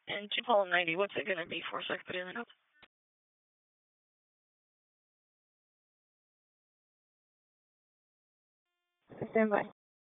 And Apollo 90, what's it going to be for so I can put it in the notes? Stand by.